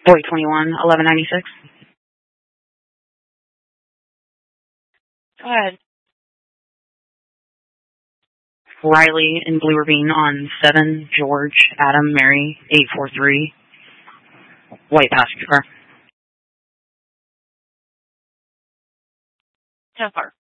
Boy 21, 1196. Go ahead. Riley in Blue Ravine on 7, George, Adam, Mary, 843. White passenger car. 10-4.